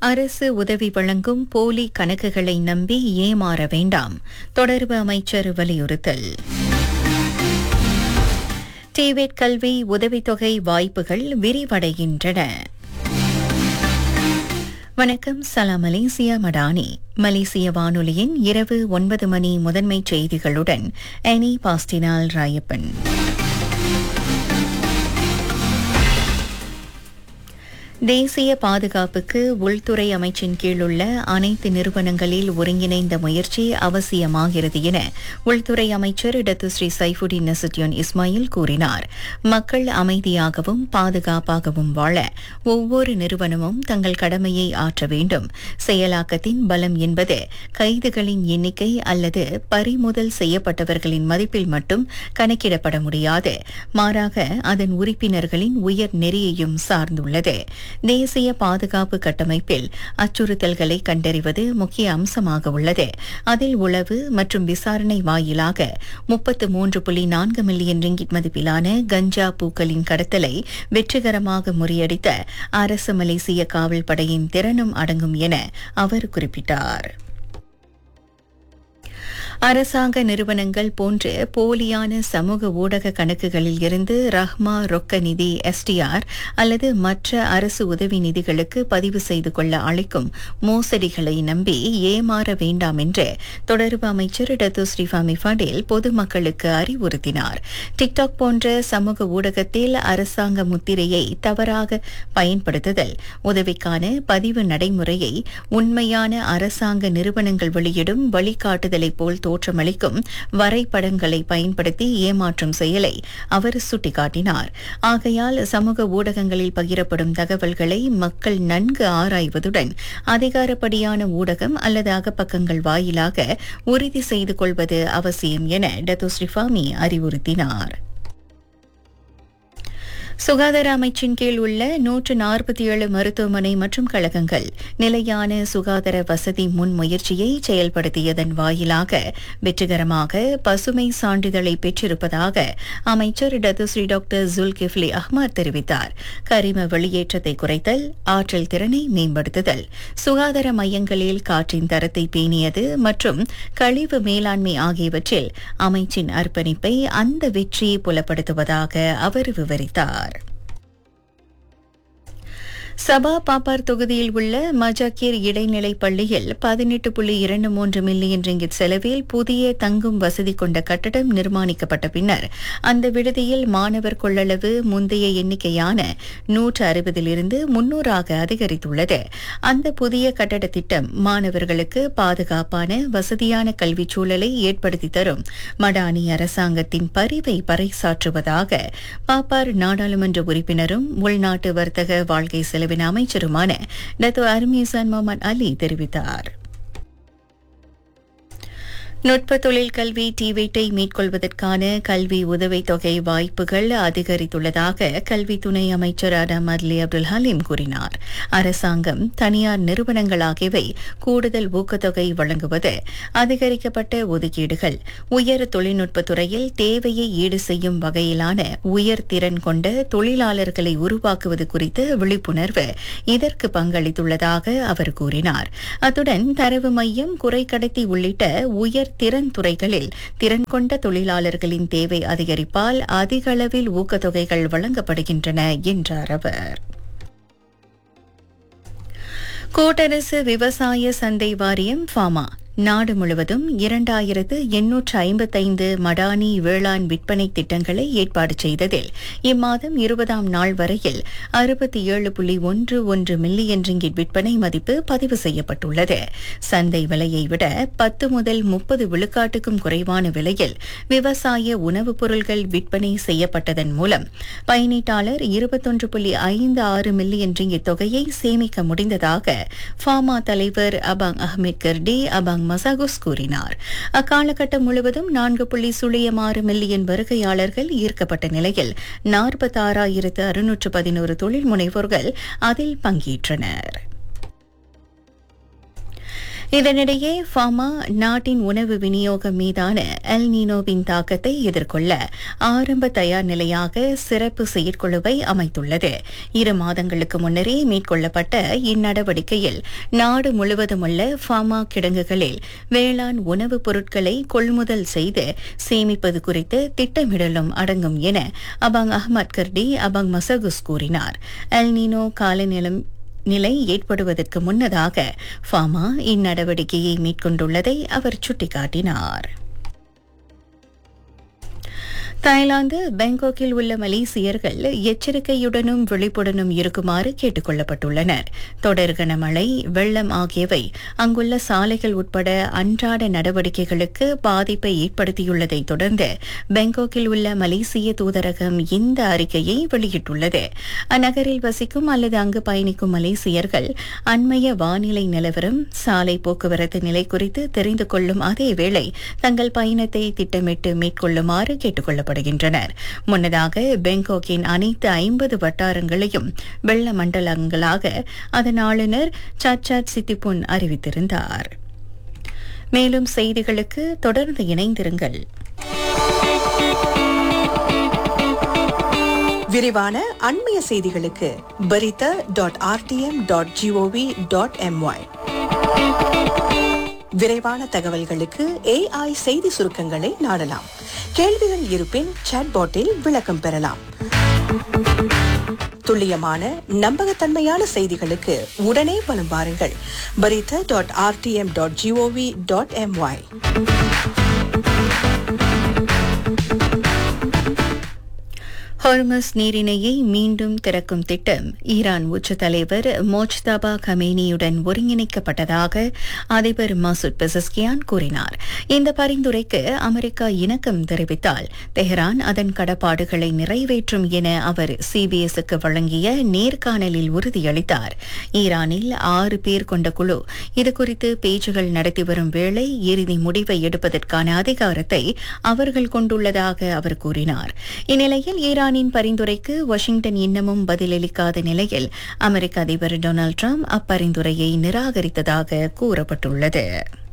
அரசு உதவி வழங்கும் போலி கணக்குகளை நம்பி ஏமாற வேண்டாம். தொடர்பு அமைச்சர் வலியுறுத்தல். டிவேட் கல்வி உதவித்தொகை வாய்ப்புகள் விரிவடைகின்றன. வணக்கம், சலாம் மலேசியா மடானி. மலேசிய வானொலியின் இரவு 9 மணி முதன்மை செய்திகளுடன் அனி பாஸ்டினால் ராயப்பன். தேசிய பாதுகாப்புக்கு உள்துறை அமைச்சின் கீழுள்ள அனைத்து நிறுவனங்களில் ஒருங்கிணைந்த முயற்சி அவசியமாகிறது என உள்துறை அமைச்சர் டத்துஸ்ரீ சைஃபுடின் நசுட்டியோன் இஸ்மாயில் கூறினார். மக்கள் அமைதியாகவும் பாதுகாப்பாகவும் வாழ ஒவ்வொரு நிறுவனமும் தங்கள் கடமையை ஆற்ற வேண்டும். செயலாக்கத்தின் பலம் என்பது கைதுகளின் எண்ணிக்கை அல்லது பறிமுதல் செய்யப்பட்டவர்களின் மதிப்பில் மட்டும் கணக்கிடப்பட முடியாது. மாறாக அதன் உறுப்பினர்களின் உயர் நெறியையும் சார்ந்துள்ளது. தேசிய பாதுகாப்பு கட்டமைப்பில் அச்சுறுத்தல்களை கண்டறிவது முக்கிய அம்சமாக உள்ளது. அதில் உளவு மற்றும் விசாரணை வாயிலாக 33.4 மில்லியன் ரிங்கிட் மதிப்பிலான கஞ்சா பூக்களின் கடத்தலை வெற்றிகரமாக முறியடித்த அரசு மலேசிய காவல் படையின் திறனும் அடங்கும் என அவர் குறிப்பிட்டார். அரசாங்க நிறுவனங்கள் போன்ற போலியான சமூக ஊடக கணக்குகளில் இருந்து ரஹ்மா ரொக்க நிதி எஸ்டிஆர் அல்லது மற்ற அரசு உதவி நிதிகளுக்கு பதிவு செய்து கொள்ள அழைக்கும் மோசடிகளை நம்பி ஏமாற வேண்டாம் என்று தொடர்பு அமைச்சர் டத்துஸ்ரீ ஃபமி ஃபடேல் பொதுமக்களுக்கு அறிவுறுத்தினார். டிக்டாக் போன்ற சமூக ஊடகத்தில் அரசாங்க முத்திரையை தவறாக பயன்படுத்துதல், உதவிக்கான பதிவு நடைமுறையை உண்மையான அரசாங்க நிறுவனங்கள் வெளியிடும் வழிகாட்டுதலை போல் தோற்றமளிக்கும் வரைபடங்களை பயன்படுத்தி ஏமாற்றும் செயலை அவர் சுட்டிக்காட்டினார். ஆகையால் சமூக ஊடகங்களில் பகிரப்படும் தகவல்களை மக்கள் நன்கு ஆராய்வதுடன் அதிகாரப்படியான ஊடகம் அல்லது அகப்பக்கங்கள் வாயிலாக உறுதி செய்து கொள்வது அவசியம் என டத்துஸ்ரீ ஃபமி அறிவுறுத்தினார். சுகாதார அமைச்சின் கீழ் உள்ள 147 மருத்துவமனை மற்றும் கழகங்கள் நிலையான சுகாதார வசதி முன்முயற்சியை செயல்படுத்தியதன் வாயிலாக வெற்றிகரமாக பசுமை சான்றிதழை பெற்றிருப்பதாக அமைச்சர் டத்துஸ்ரீ டாக்டர் ஜுல்கிஃப்லி அஹ்மத் தெரிவித்தார். கரிம வெளியேற்றத்தை குறைத்தல், ஆற்றல் திறனை மேம்படுத்துதல், சுகாதார மையங்களில் காற்றின் தரத்தை பேணியது மற்றும் கழிவு மேலாண்மை ஆகியவற்றில் அமைச்சின் அர்ப்பணிப்பை அந்த வெற்றி புலப்படுத்துவதாக அவர் விவரித்தார். சபா பாப்பார் தொகுதியில் உள்ள மஜாக்கீர் இடைநிலை பள்ளியில் 18.23 மில்லியன் ரிங்கிட் செலவில் புதிய தங்கும் வசதி கொண்ட கட்டடம் நிர்மாணிக்கப்பட்ட பின்னர் அந்த விடுதியில் மாணவர் கொள்ளளவு முந்தைய எண்ணிக்கையான 160 300 அதிகரித்துள்ளது. அந்த புதிய கட்டட திட்டம் மாணவர்களுக்கு பாதுகாப்பான வசதியான கல்விச் சூழலை ஏற்படுத்தி தரும் மடானி அரசாங்கத்தின் பரிவை பறைசாற்றுவதாக பாப்பார் நாடாளுமன்ற உறுப்பினரும் உள்நாட்டு வர்த்தக வாழ்க்கை செலவின அமைச்சருமான டத்தோ அர்மீசான் முகமது அலி தெரிவித்தார். நுட்ப தொழில் கல்வி டிவேட்டை மேற்கொள்வதற்கான கல்வி உதவித்தொகை வாய்ப்புகள் அதிகரித்துள்ளதாக கல்வி துணை அமைச்சர் அடம் அட்லி அப்துல் ஹலீம் கூறினார். அரசாங்கம், தனியார் நிறுவனங்கள் ஆகியவை கூடுதல் ஊக்கத்தொகை வழங்குவது, அதிகரிக்கப்பட்ட ஒதுக்கீடுகள், உயர் தொழில்நுட்பத் துறையில் தேவையை ஈடு செய்யும் வகையிலான உயர் திறன் கொண்ட தொழிலாளர்களை உருவாக்குவது குறித்த விழிப்புணர்வு இதற்கு பங்களித்துள்ளதாக அவர் கூறினார். அத்துடன் தரவு மையம், குறைக்கடத்தி உள்ளிட்ட உயர் திறன் துறைகளில் திறன் கொண்ட தொழிலாளர்களின் தேவை அதிகரிப்பால் அதிக அளவில் ஊக்கத்தொகைகள் வழங்கப்படுகின்றன என்றார் அவர். கூட்டரசு விவசாய சந்தை வாரியம் ஃபாமா நாடு முழுவதும் 2855 மடானி வேளாண் விற்பனை திட்டங்களை ஏற்பாடு செய்ததில் இம்மாதம் 20ஆம் நாள் வரையில் 67.11 மில்லியன் ரிங்கிட் விற்பனை மதிப்பு பதிவு செய்யப்பட்டுள்ளது. சந்தை விலையை விட 10 முதல் 30 விழுக்காட்டுக்கும் குறைவான விலையில் விவசாய உணவுப் பொருட்கள் விற்பனை செய்யப்பட்டதன் மூலம் பயனீட்டாளர் 21.56 மில்லியன் ரிங்கிட் தொகையை சேமிக்க முடிந்ததாக ஃபாமா தலைவர் அபாங் அஹ்மத் கர்டி அபாங் மசாகுஸ் கூறினார். அக்காலகட்டம் முழுவதும் 4.06 மில்லியன் வருகையாளர்கள் ஈர்க்கப்பட்ட நிலையில் 46,611 தொழில் முனைவோர்கள் அதில் பங்கேற்றனர். இதனிடையே ஃபாமா நாட்டின் உணவு விநியோகம் மீதான எல் நீனோவின் தாக்கத்தை எதிர்கொள்ள ஆரம்ப தயார் நிலையாக சிறப்பு செயற்குழுவை அமைத்துள்ளது. 2 மாதங்களுக்கு முன்னரே மேற்கொள்ளப்பட்ட இந்நடவடிக்கையில் நாடு முழுவதுமுள்ள ஃபாமா கிடங்குகளில் வேளாண் உணவுப் பொருட்களை கொள்முதல் செய்து சேமிப்பது குறித்த திட்டமிடலும் அடங்கும் என அபாங் அஹ்மத் கர்டி அபாங் மசகுஸ் கூறினார். எல் நீனோ நிலை ஏற்படுவதற்கு முன்னதாக ஃபாமா இந்நடவடிக்கையை மேற்கொண்டுள்ளதை அவர் சுட்டிக்காட்டினார். தாய்லாந்து பாங்காக்கில் உள்ள மலேசியர்கள் எச்சரிக்கையுடனும் விழிப்புடனும் இருக்குமாறு கேட்டுக் கொள்ளப்பட்டுள்ளனர். தொடர் கனமழை, வெள்ளம் ஆகியவை அங்குள்ள சாலைகள் உட்பட அன்றாட நடவடிக்கைகளுக்கு பாதிப்பை ஏற்படுத்தியுள்ளதை தொடர்ந்து பாங்காக்கில் உள்ள மலேசிய தூதரகம் இந்த அறிக்கையை வெளியிட்டுள்ளது. அந்நகரில் வசிக்கும் அல்லது அங்கு பயணிக்கும் மலேசியர்கள் அண்மைய வானிலை நிலவரம், சாலை போக்குவரத்து நிலை குறித்து தெரிந்து கொள்ளும் அதேவேளை தங்கள் பயணத்தை திட்டமிட்டு மேற்கொள்ளுமாறு கேட்டுக் கொள்ளப்பட்டுள்ளனர். முன்னதாக பாங்காக்கின் அனைத்து 50 வட்டாரங்களையும் வெள்ள மண்டலங்களாக அதன் ஆளுநர் சச்சாட் சித்திபுன் அறிவித்திருந்தார். மேலும் செய்திகளுக்கு தொடர்ந்து இணைந்திருங்கள். விரிவான அண்மைய செய்திகளுக்கு berita.rtm.gov.my. விரைவான தகவல்களுக்கு AI செய்தி சுருக்கங்களை நாடலாம். கேள்விகள் இருப்பின் சாட்பாட்டில் விளக்கம் பெறலாம். துல்லியமான நம்பகத்தன்மையான செய்திகளுக்கு உடனே வலம் வாருங்கள். berita.rtm.gov.my. ஹார்மஸ் நீரிணையை மீண்டும் திறக்கும் திட்டம் ஈரான் உச்ச தலைவர் மோஜ்தபா கமேனியுடன் ஒருங்கிணைக்கப்பட்டதாக அதிபர் மசூத் பெசஸ்கியான் கூறினார். இந்த பரிந்துரைக்கு அமெரிக்கா இணக்கம் தெரிவித்தால் தெஹ்ரான் அதன் கடப்பாடுகளை நிறைவேற்றும் என அவர் CBS-க்கு வழங்கிய நேர்காணலில் உறுதியளித்தார். ஈரானில் 6 பேர் கொண்ட குழு இதுகுறித்து பேச்சுகள் நடத்தி வரும் வேளை இறுதி முடிவை எடுப்பதற்கான அதிகாரத்தை அவர்கள் கொண்டுள்ளதாக அவர் கூறினார். இந்நிலையில் ஈரானின் பரிந்துரைக்கு வாஷிங்டன் இன்னமும் பதிலளிக்காத நிலையில் அமெரிக்க அதிபர் டொனால்டு டிரம்ப் அப்பரிந்துரையை நிராகரித்ததாக கூறப்பட்டுள்ளது.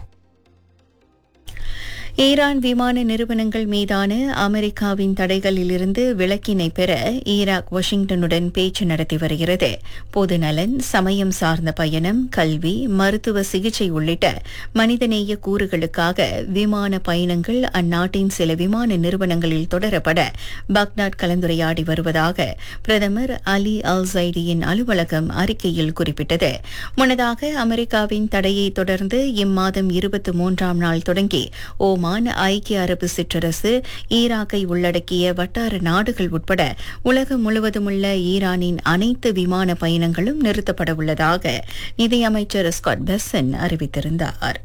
ஈரான் விமான நிறுவனங்கள் மீதான அமெரிக்காவின் தடைகளிலிருந்து விலக்கினை பெற ஈராக் வாஷிங்டனுடன் பேச்சு நடத்தி வருகிறது. பொதுநலன், சமயம் சார்ந்த பயணம், கல்வி, மருத்துவ சிகிச்சை உள்ளிட்ட மனிதநேய கூறுகளுக்காக விமான பயணங்கள் அந்நாட்டின் சில விமான நிறுவனங்களில் தொடரப்பட பாக்தாத் கலந்துரையாடி வருவதாக பிரதமர் அலி அல் சைடியின் அலுவலகம் அறிக்கையில் குறிப்பிட்டது. முன்னதாக அமெரிக்காவின் தடையை தொடர்ந்து இம்மாதம் 23ஆம் நாள் தொடங்கி ஓமான், ஐக்கிய அரபு சிற்றரசு, ஈராக்கை உள்ளடக்கிய வட்டார நாடுகள் உட்பட உலகம் முழுவதுமுள்ள ஈரானின் அனைத்து விமான பயணங்களும் நிறுத்தப்பட உள்ளதாக நிதியமைச்சர் ஸ்காட் பெசன் அறிவித்திருந்தார்.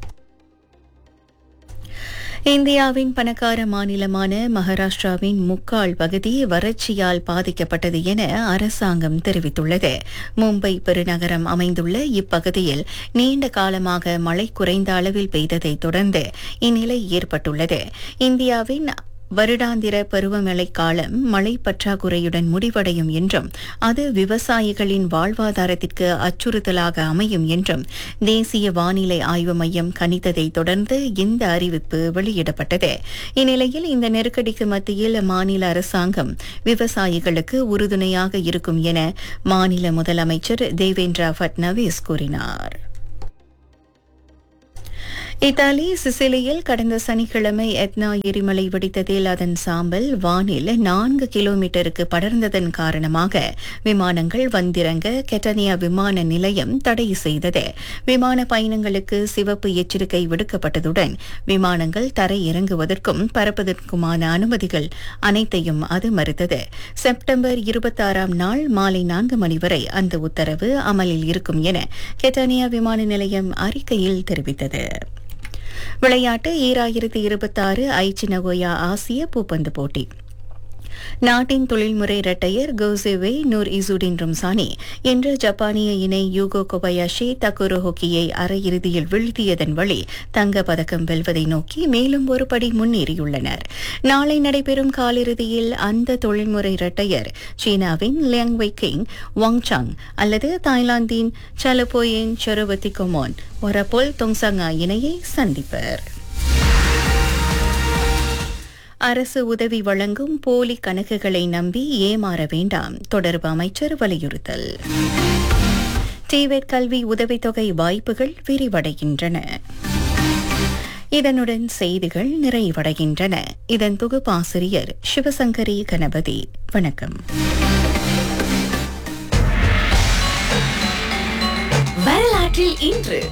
இந்தியாவின் பணக்கார மாநிலமான மகாராஷ்டிராவின் முக்கால் பகுதி வறட்சியால் பாதிக்கப்பட்டது என அரசாங்கம் தெரிவித்துள்ளது. மும்பை பெருநகரம் அமைந்துள்ள இப்பகுதியில் நீண்ட காலமாக மழை குறைந்த அளவில் பெய்ததை தொடர்ந்து இந்நிலை ஏற்பட்டுள்ளது. இந்தியாவின் வருடாந்திர பருவமழை காலம் மழை பற்றாக்குறையுடன் முடிவடையும் என்றும் அது விவசாயிகளின் வாழ்வாதாரத்திற்கு அச்சுறுத்தலாக அமையும் என்றும் தேசிய வானிலை ஆய்வு மையம் கணித்ததை தொடர்ந்து இந்த அறிவிப்பு வெளியிடப்பட்டது. இந்நிலையில் இந்த நெருக்கடிக்கு மத்தியில் மாநில அரசாங்கம் விவசாயிகளுக்கு உறுதுணையாக இருக்கும் என மாநில முதலமைச்சர் தேவேந்திர ஃபட்னவிஸ் கூறினார். இத்தாலி சிசிலியில் கடந்த சனிக்கிழமை எத்னா எரிமலை வெடித்ததில் அதன் சாம்பல் வானில் 4 கிலோமீட்டருக்கு படர்ந்ததன் காரணமாக விமானங்கள் வந்திறங்க கெட்டனியா விமான நிலையம் தடை செய்தது. விமான பயணங்களுக்கு சிவப்பு எச்சரிக்கை விடுக்கப்பட்டதுடன் விமானங்கள் தரை இறங்குவதற்கும் பறப்பதற்குமான அனுமதிகள் அனைத்தையும் அது மறுத்தது. செப்டம்பர் 26ஆம் நாள் மாலை 4 மணி வரை அந்த உத்தரவு அமலில் இருக்கும் என கெட்டனியா விமான நிலையம் அறிக்கையில் தெரிவித்தது. விளையாட்டு 2026 ஐச்சி நகோயா ஆசிய பூப்பந்து போட்டி. நாட்டின் தொழில்முறை இரட்டையர் கோசேவே நூர் இசுடின் ரம்சானி இன்று ஜப்பானிய இணை யூகோ கொபயாஷி தக்குரு ஹோக்கியை அரையிறுதியில் வீழ்த்தியதன் வழி தங்கப் பதக்கம் வெல்வதை நோக்கி மேலும் ஒரு படி முன்னேறியுள்ளனர். நாளை நடைபெறும் காலிறுதியில் அந்த தொழில்முறை இரட்டையர் சீனாவின் லியாங் வெய்கிங் வாங்சாங் அல்லது தாய்லாந்தின் சலபோயின் சரவதி கொமோன் ஒரபோல் தொங்சாங்கா இணையை சந்திப்பர். அரசு உதவி வழங்கும் போலி கணக்குகளை நம்பி ஏமாற வேண்டாம், தொடர்பு அமைச்சர் வலியுறுத்தல். டிவேட் கல்வி உதவித்தொகை வாய்ப்புகள் விரிவடைகின்றன. இதனுடன் செய்திகள் நிறைவடைகின்றன. இதன் தொகுப்பாசிரியர் சிவசங்கரி கணபதி. வணக்கம். வரலாற்றில் இன்று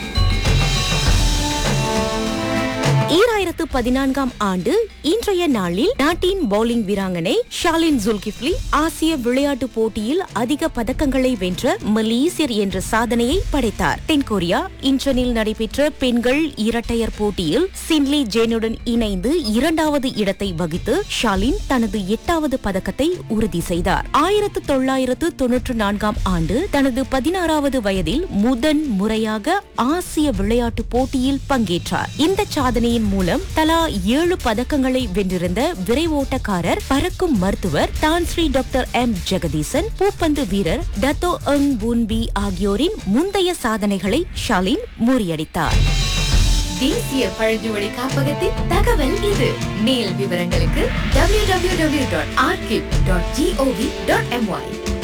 2014 ஆண்டு இன்றைய நாளில் நாட்டின் பவுலிங் வீராங்கனை ஷாலின் ஜுல்கிஃப்லி ஆசிய விளையாட்டு போட்டியில் அதிக பதக்கங்களை வென்ற மலேசியர் என்ற சாதனையை படைத்தார். தென்கொரியா இன்ச்சனில் நடைபெற்ற பெண்கள் இரட்டையர் போட்டியில் சின்லி ஜேனுடன் இணைந்து 2வது இடத்தை வகித்து ஷாலின் தனது 8வது பதக்கத்தை உறுதி செய்தார். 1994 ஆண்டு தனது 16வது வயதில் முதன் முறையாக ஆசிய விளையாட்டு போட்டியில் பங்கேற்றார். இந்த சாதனையின் மூலம் தலா 7 பதக்கங்களை வென்றிருந்த விரைவோட்டக்காரர், பறக்கும் மருத்துவர் தான் ஸ்ரீ டாக்டர் எம் ஜெகதீசன், பூப்பந்து வீரர் டத்தோ எங் பூன்பி ஆகியோரின் முந்தைய சாதனைகளை ஷாலின் முறியடித்தார். தேசிய பழங்குடி காப்பகத்தின் தகவல் இது. மேல் விவரங்களுக்கு www.archive.gov.my